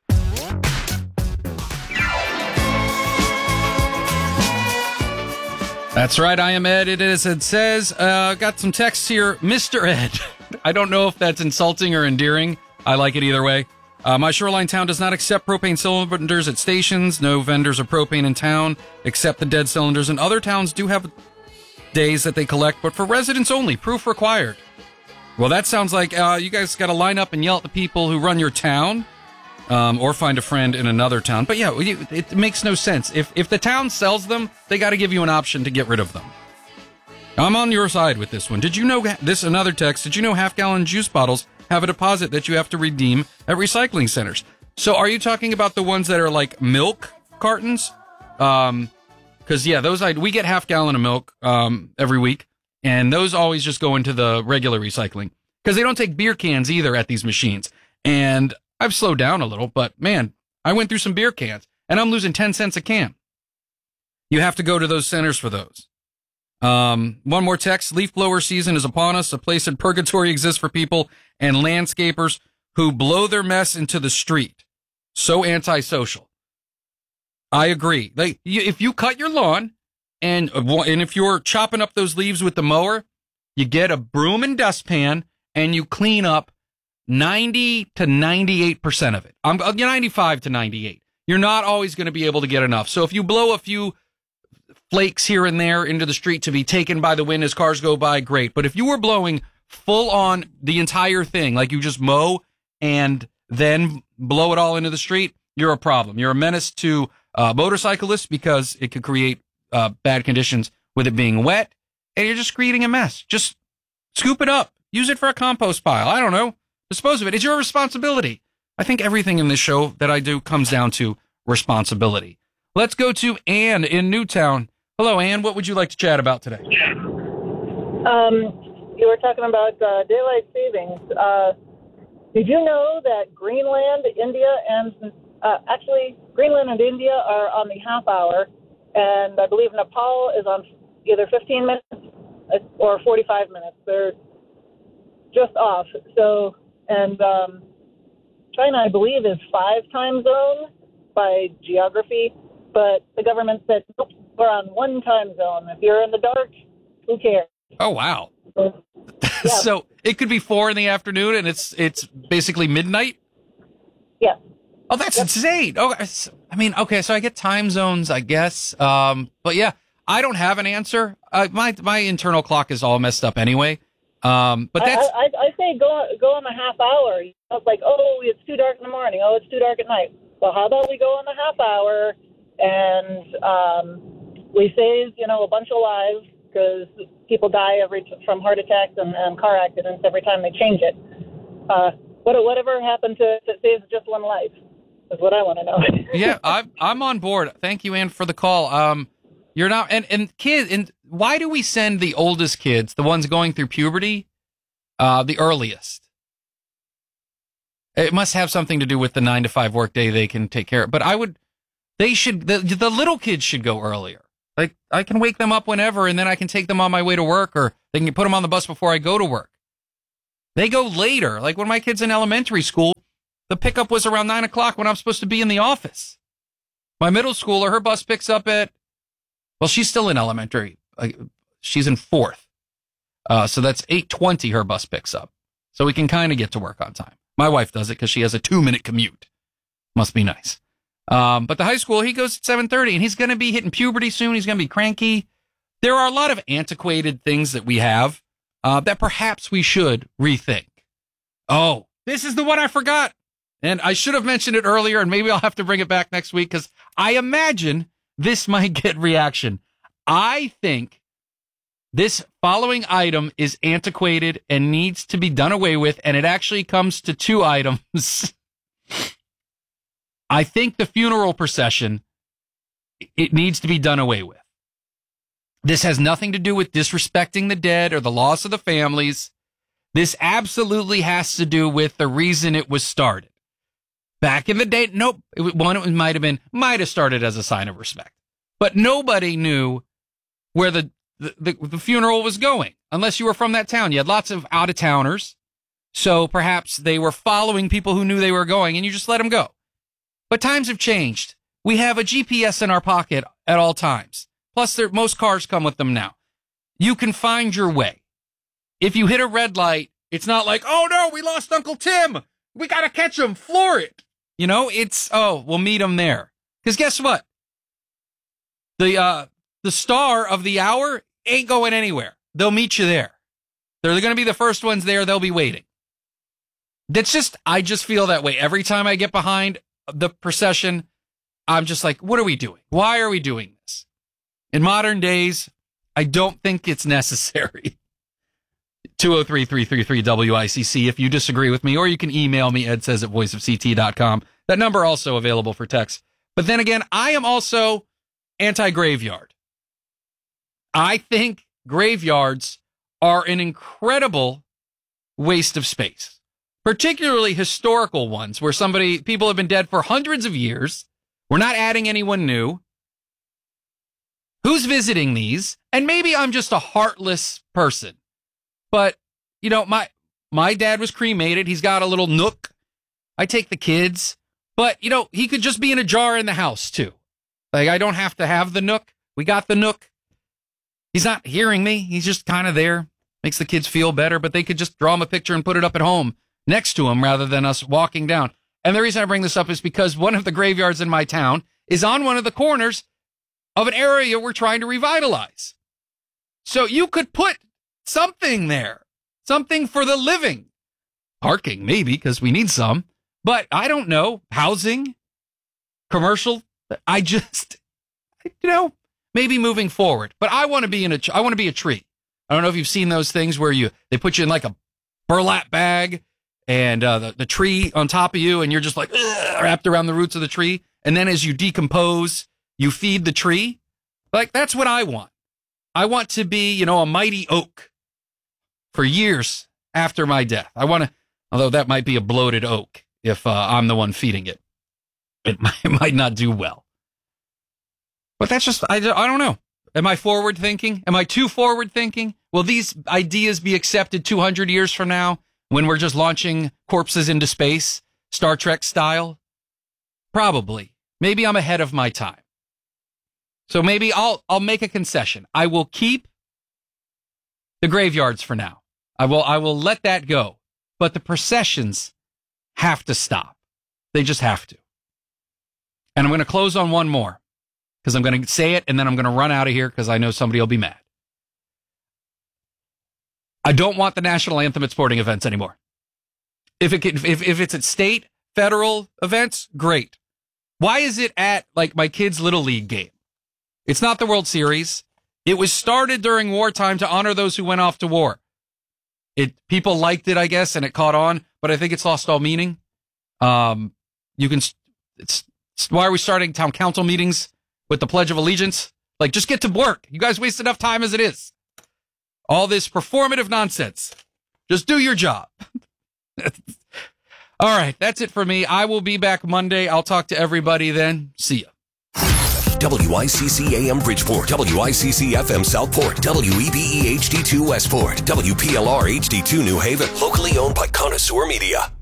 That's right, I am Ed. It is Ed Says. Got some texts here. Mr. Ed. I don't know if that's insulting or endearing. I like it either way. My shoreline town does not accept propane cylinders at stations. No vendors of propane in town except the dead cylinders. And other towns do have days that they collect, but for residents only. Proof required. Well, that sounds like you guys got to line up and yell at the people who run your town, or find a friend in another town. But yeah, it makes no sense. If the town sells them, they got to give you an option to get rid of them. I'm on your side with this one. Did you know this? Another text. Did you know half-gallon juice bottles have a deposit that you have to redeem at recycling centers? So are you talking about the ones that are like milk cartons? Because yeah, those we get half-gallon of milk every week, and those always just go into the regular recycling because they don't take beer cans either at these machines. And I've slowed down a little, but man, I went through some beer cans, and I'm losing 10 cents a can. You have to go to those centers for those. One more text. Leaf blower season is upon us. A place in purgatory exists for people and landscapers who blow their mess into the street. So antisocial. I agree. If you cut your lawn and if you're chopping up those leaves with the mower, you get a broom and dustpan and you clean up 90 to 98% of it. 95 to 98. You're not always going to be able to get enough. So if you blow a few flakes here and there into the street to be taken by the wind as cars go by, great. But if you were blowing full on the entire thing, like you just mow and then blow it all into the street, you're a problem. You're a menace to motorcyclists because it could create bad conditions with it being wet, and you're just creating a mess. Just scoop it up. Use it for a compost pile. I don't know. Dispose of it. It's your responsibility. I think everything in this show that I do comes down to responsibility. Let's go to Ann in Newtown. Hello, Ann. What would you like to chat about today? You were talking about daylight savings. Did you know that Greenland, India, and Greenland and India are on the half hour, and I believe Nepal is on either 15 minutes or 45 minutes. They're just off. So, and China, I believe, is 5 time zone by geography, but the government said, nope, we're on 1 time zone. If you're in the dark, who cares? Oh, wow. So it could be 4 in the afternoon and it's basically midnight? Yeah. Oh, that's insane. Oh, I mean, okay, so I get time zones, I guess. But yeah, I don't have an answer. My internal clock is all messed up anyway. But that's... I say go on the half hour. It's like, oh, it's too dark in the morning. Oh, it's too dark at night. Well, how about we go on the half hour and we save, a bunch of lives because people die from heart attacks and car accidents every time they change it. Whatever happened to save just one life is what I want to know. Yeah, I'm on board. Thank you, Ann, for the call. You're not, and kids, and why do we send the oldest kids, the ones going through puberty, the earliest? It must have something to do with the 9 to 5 work day they can take care of. But the little kids should go earlier. Like, I can wake them up whenever, and then I can take them on my way to work, or they can put them on the bus before I go to work. They go later. Like, when my kid's in elementary school, the pickup was around 9 o'clock when I'm supposed to be in the office. My middle schooler, her bus picks up well, she's still in elementary. She's in 4th. So that's 8:20 her bus picks up. So we can kind of get to work on time. My wife does it because she has a 2-minute commute. Must be nice. But the high school, he goes at 7:30, and he's going to be hitting puberty soon. He's going to be cranky. There are a lot of antiquated things that we have that perhaps we should rethink. Oh, this is the one I forgot. And I should have mentioned it earlier, and maybe I'll have to bring it back next week because I imagine this might get reaction. I think this following item is antiquated and needs to be done away with, and it actually comes to 2 items. I think the funeral procession, it needs to be done away with. This has nothing to do with disrespecting the dead or the loss of the families. This absolutely has to do with the reason it was started. Back in the day, nope. It might have started as a sign of respect, but nobody knew where the funeral was going unless you were from that town. You had lots of out of towners, so perhaps they were following people who knew they were going, and you just let them go. But times have changed. We have a GPS in our pocket at all times. Plus, most cars come with them now. You can find your way. If you hit a red light, it's not like, oh no, we lost Uncle Tim. We got to catch him, floor it. You know, we'll meet him there. Because guess what? The star of the hour ain't going anywhere. They'll meet you there. They're going to be the first ones there. They'll be waiting. I just feel that way. Every time I get behind the procession, I'm just like, what are we doing? Why are we doing this? In modern days, I don't think it's necessary. 203-333-WICC if you disagree with me, or you can email me, edsays@voiceofct.com. That number also available for text. But then again, I am also anti-graveyard. I think graveyards are an incredible waste of space, particularly historical ones where people have been dead for hundreds of years. We're not adding anyone new. Who's visiting these? And maybe I'm just a heartless person. But, you know, my dad was cremated. He's got a little nook. I take the kids. But, you know, he could just be in a jar in the house, too. Like, I don't have to have the nook. We got the nook. He's not hearing me. He's just kind of there. Makes the kids feel better. But they could just draw him a picture and put it up at home next to him rather than us walking down. And the reason I bring this up is because one of the graveyards in my town is on one of the corners of an area we're trying to revitalize. So you could put something there, something for the living. Parking, maybe, because we need some. But I don't know, housing, commercial. Maybe moving forward. But I want to be I want to be a tree. I don't know if you've seen those things where they put you in like a burlap bag and the tree on top of you, and you're just like wrapped around the roots of the tree. And then as you decompose, you feed the tree. Like, that's what I want. I want to be, a mighty oak for years after my death. Although that might be a bloated oak if I'm the one feeding it. It might not do well. But that's just, I don't know. Am I forward thinking? Am I too forward thinking? Will these ideas be accepted 200 years from now when we're just launching corpses into space, Star Trek style? Probably. Maybe I'm ahead of my time. So maybe I'll make a concession. I will keep the graveyards for now. I will let that go. But the processions have to stop. They just have to. And I'm going to close on one more because I'm going to say it and then I'm going to run out of here because I know somebody will be mad. I don't want the national anthem at sporting events anymore. If it's at state, federal events, great. Why is it at like my kid's Little League game? It's not the World Series. It was started during wartime to honor those who went off to war. People liked it, I guess, and it caught on, but I think it's lost all meaning. It's why are we starting town council meetings with the Pledge of Allegiance? Like, just get to work. You guys waste enough time as it is. All this performative nonsense. Just do your job. All right, that's it for me. I will be back Monday. I'll talk to everybody then. See ya. WICC AM Bridgeport, WICC FM Southport, WEBE HD2 Westport, WPLR HD2 New Haven, locally owned by Connoisseur Media.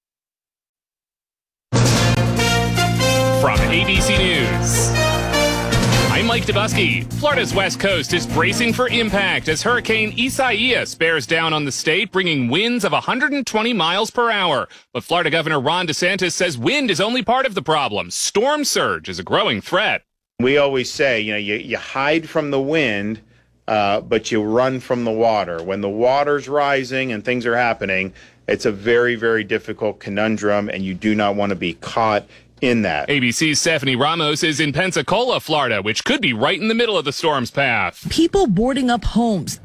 From ABC News, I'm Mike Dubusky. Florida's west coast is bracing for impact as Hurricane Isaias bears down on the state, bringing winds of 120 miles per hour. But Florida Governor Ron DeSantis says wind is only part of the problem. Storm surge is a growing threat. We always say, you hide from the wind, but you run from the water. When the water's rising and things are happening, it's a very, very difficult conundrum, and you do not want to be caught in that. ABC's Stephanie Ramos is in Pensacola, Florida, which could be right in the middle of the storm's path. People boarding up homes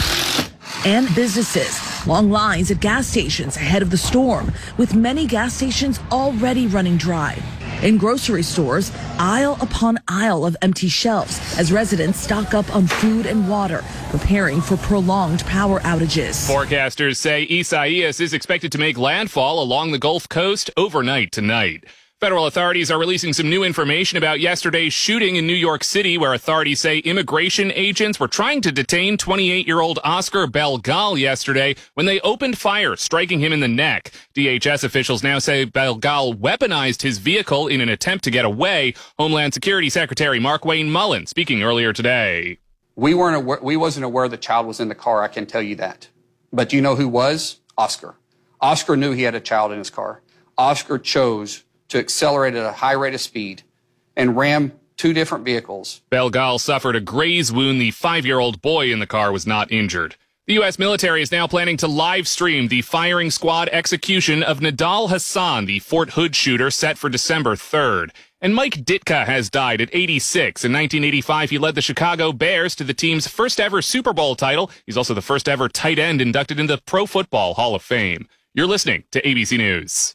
and businesses. Long lines at gas stations ahead of the storm, with many gas stations already running dry. In grocery stores, aisle upon aisle of empty shelves as residents stock up on food and water, preparing for prolonged power outages. Forecasters say Isaias is expected to make landfall along the Gulf Coast overnight tonight. Federal authorities are releasing some new information about yesterday's shooting in New York City, where authorities say immigration agents were trying to detain 28-year-old Oscar Belgal yesterday when they opened fire, striking him in the neck. DHS officials now say Belgal weaponized his vehicle in an attempt to get away. Homeland Security Secretary Markwayne Mullin speaking earlier today. We wasn't aware the child was in the car, I can tell you that. But you know who was? Oscar. Oscar knew he had a child in his car. Oscar chose to accelerate at a high rate of speed and ram two different vehicles. Belgal suffered a graze wound. The 5-year-old boy in the car was not injured. The U.S. military is now planning to live stream the firing squad execution of Nidal Hassan, the Fort Hood shooter, set for December 3rd. And Mike Ditka has died at 86. In 1985, he led the Chicago Bears to the team's first ever Super Bowl title. He's also the first ever tight end inducted into the Pro Football Hall of Fame. You're listening to ABC News.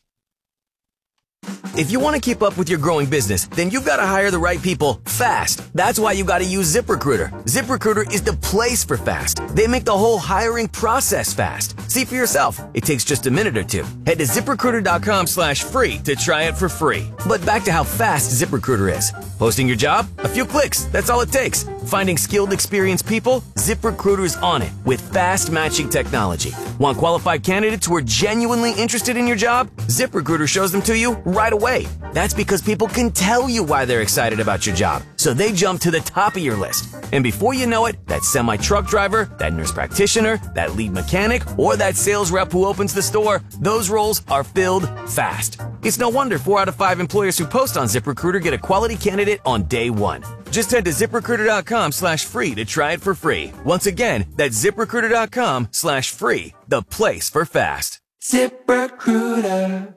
If you want to keep up with your growing business, then you've got to hire the right people fast. That's why you got to use ZipRecruiter. ZipRecruiter is the place for fast. They make the whole hiring process fast. See for yourself. It takes just a minute or two. Head to ZipRecruiter.com/free to try it for free. But back to how fast ZipRecruiter is. Posting your job? A few clicks. That's all it takes. Finding skilled, experienced people? ZipRecruiter's on it with fast matching technology. Want qualified candidates who are genuinely interested in your job? ZipRecruiter shows them to you right away. That's because people can tell you why they're excited about your job. So they jump to the top of your list. And before you know it, that semi-truck driver, that nurse practitioner, that lead mechanic, or that sales rep who opens the store, those roles are filled fast. It's no wonder 4 out of 5 employers who post on ZipRecruiter get a quality candidate on day one. Just head to ZipRecruiter.com/free to try it for free. Once again, that's ZipRecruiter.com/free, the place for fast. ZipRecruiter.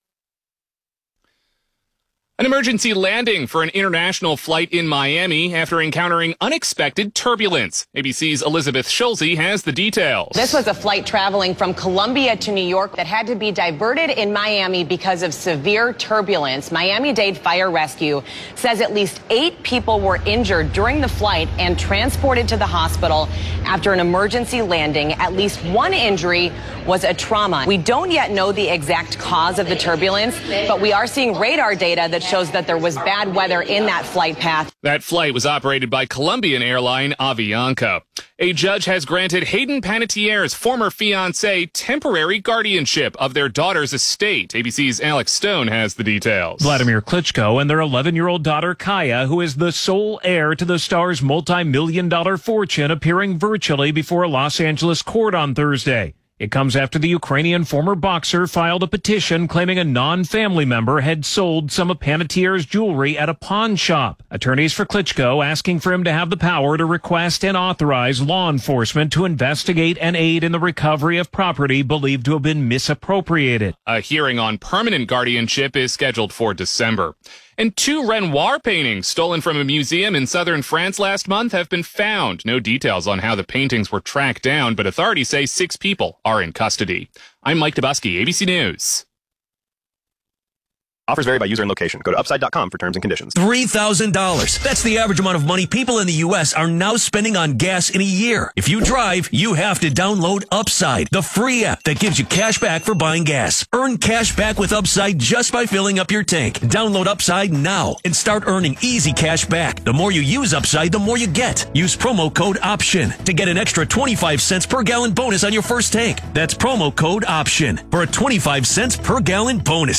An emergency landing for an international flight in Miami after encountering unexpected turbulence. ABC's Elizabeth Schulze has the details. This was a flight traveling from Colombia to New York that had to be diverted in Miami because of severe turbulence. Miami-Dade Fire Rescue says at least 8 people were injured during the flight and transported to the hospital after an emergency landing. At least one injury was a trauma. We don't yet know the exact cause of the turbulence, but we are seeing radar data that shows that there was bad weather in that flight path. That flight was operated by Colombian airline Avianca. A judge has granted Hayden Panettiere's former fiancé temporary guardianship of their daughter's estate. ABC's Alex Stone has the details. Vladimir Klitschko and their 11-year-old daughter Kaya, who is the sole heir to the star's multi-million-dollar fortune, appearing virtually before a Los Angeles court on Thursday. It comes after the Ukrainian former boxer filed a petition claiming a non-family member had sold some of Panettiere's jewelry at a pawn shop. Attorneys for Klitschko asking for him to have the power to request and authorize law enforcement to investigate and aid in the recovery of property believed to have been misappropriated. A hearing on permanent guardianship is scheduled for December. And 2 Renoir paintings stolen from a museum in southern France last month have been found. No details on how the paintings were tracked down, but authorities say 6 people are in custody. I'm Mike Dubusky, ABC News. Offers vary by user and location. Go to upside.com for terms and conditions. $3,000. That's the average amount of money people in the U.S. are now spending on gas in a year. If you drive, you have to download Upside, the free app that gives you cash back for buying gas. Earn cash back with Upside just by filling up your tank. Download Upside now and start earning easy cash back. The more you use Upside, the more you get. Use promo code OPTION to get an extra 25 cents per gallon bonus on your first tank. That's promo code OPTION for a 25 cents per gallon bonus.